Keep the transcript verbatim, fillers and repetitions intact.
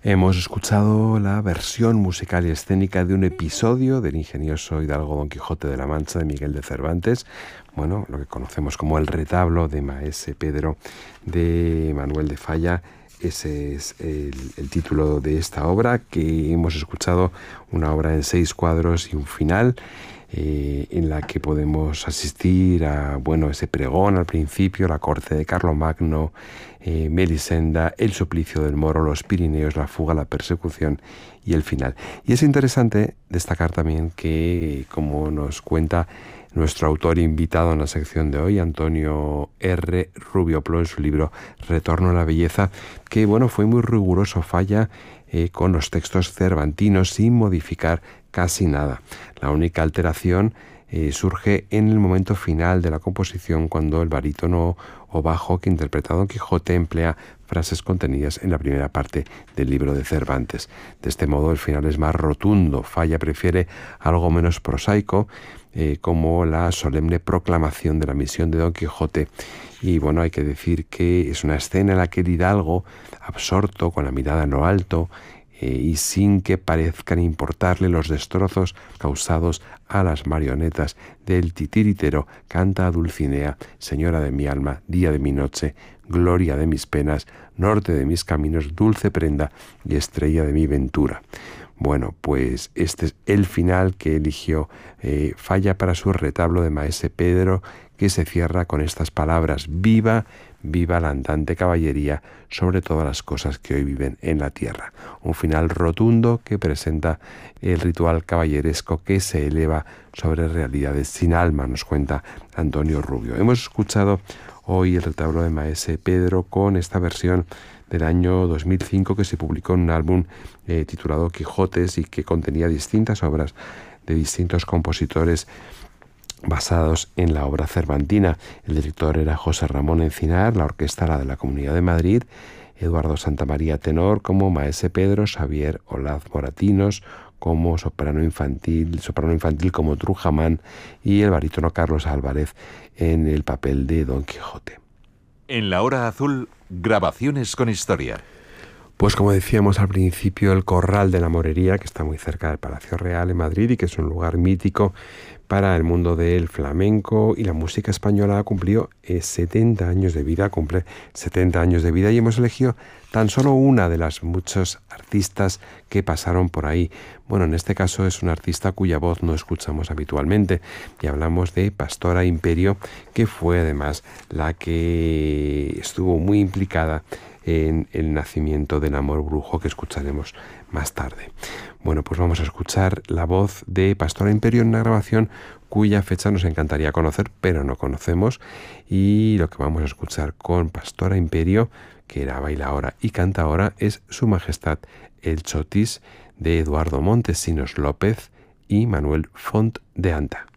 Hemos escuchado la versión musical y escénica de un episodio del ingenioso hidalgo Don Quijote de la Mancha de Miguel de Cervantes, bueno, lo que conocemos como el retablo de Maese Pedro de Manuel de Falla. Ese es el, el título de esta obra, que hemos escuchado, una obra en seis cuadros y un final, eh, en la que podemos asistir a, bueno, ese pregón al principio, la corte de Carlomagno, eh, Melisenda, el suplicio del Moro, los Pirineos, la fuga, la persecución y el final. Y es interesante destacar también que, como nos cuenta nuestro autor invitado en la sección de hoy, Antonio R. Rubioplo, en su libro Retorno a la Belleza, que bueno, fue muy riguroso Falla eh, con los textos cervantinos sin modificar casi nada. La única alteración eh, surge en el momento final de la composición, cuando el barítono o bajo que interpreta a Don Quijote emplea frases contenidas en la primera parte del libro de Cervantes. De este modo el final es más rotundo. Falla prefiere algo menos prosaico, Eh, como la solemne proclamación de la misión de Don Quijote. Y bueno, hay que decir que es una escena en la que el hidalgo, absorto, con la mirada en lo alto, eh, y sin que parezcan importarle los destrozos causados a las marionetas del titiritero, canta a Dulcinea: señora de mi alma, día de mi noche, gloria de mis penas, norte de mis caminos, dulce prenda y estrella de mi ventura. Bueno, pues este es el final que eligió eh, Falla para su retablo de Maese Pedro, que se cierra con estas palabras: viva, viva la andante caballería sobre todas las cosas que hoy viven en la tierra. Un final rotundo que presenta el ritual caballeresco que se eleva sobre realidades sin alma, nos cuenta Antonio Rubio. Hemos escuchado hoy el retablo de Maese Pedro con esta versión del año dos mil cinco, que se publicó en un álbum eh, titulado Quijotes, y que contenía distintas obras de distintos compositores basados en la obra cervantina. El director era José Ramón Encinar, la orquesta la de la Comunidad de Madrid, Eduardo Santamaría tenor como Maese Pedro, Xavier Olaz Moratinos como soprano infantil, soprano infantil como Trujamán, y el barítono Carlos Álvarez en el papel de Don Quijote. En la hora azul, grabaciones con historia. Pues como decíamos al principio, el Corral de la Morería, que está muy cerca del Palacio Real en Madrid y que es un lugar mítico para el mundo del flamenco y la música española, cumplió eh, setenta años de vida, cumple setenta años de vida, y hemos elegido tan solo una de las muchos artistas que pasaron por ahí. Bueno, en este caso es un artista cuya voz no escuchamos habitualmente, y hablamos de Pastora Imperio, que fue además la que estuvo muy implicada en el nacimiento del Amor Brujo, que escucharemos más tarde. Bueno, pues vamos a escuchar la voz de Pastora Imperio en una grabación cuya fecha nos encantaría conocer, pero no conocemos, y lo que vamos a escuchar con Pastora Imperio, que era bailaora y cantaora, es Su Majestad el Chotis, de Eduardo Montesinos López y Manuel Font de Anta.